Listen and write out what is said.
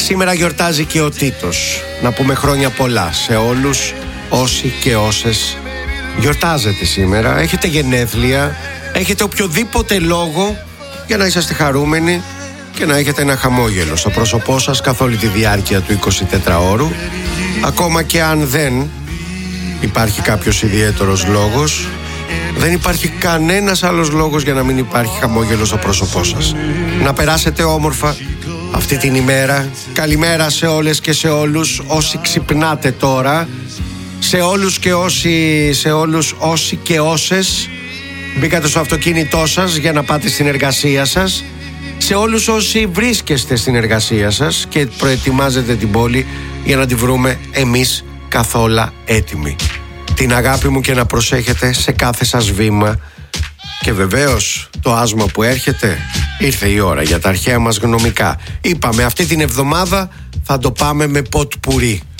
Σήμερα γιορτάζει και ο Τίτος. Να πούμε χρόνια πολλά σε όλους όσοι και όσες γιορτάζετε σήμερα. Έχετε γενέθλια, έχετε οποιοδήποτε λόγο για να είσαστε χαρούμενοι και να έχετε ένα χαμόγελο στο πρόσωπό σας καθ' όλη τη διάρκεια του 24ωρου. Ακόμα και αν δεν υπάρχει κάποιος ιδιαίτερος λόγος, δεν υπάρχει κανένας άλλος λόγος για να μην υπάρχει χαμόγελο στο πρόσωπό σας. Να περάσετε όμορφα αυτή την ημέρα. Καλημέρα σε όλες και σε όλους όσοι ξυπνάτε τώρα, σε όλους όσοι και όσες μπήκατε στο αυτοκίνητό σας για να πάτε στην εργασία σας, σε όλους όσοι βρίσκεστε στην εργασία σας και προετοιμάζετε την πόλη για να τη βρούμε εμείς καθόλου έτοιμοι. Την αγάπη μου και να προσέχετε σε κάθε σας βήμα. Και βεβαίως το άσμα που έρχεται, ήρθε η ώρα για τα αρχαία μας γνωμικά. Είπαμε αυτή την εβδομάδα θα το πάμε με ποτ πουρί.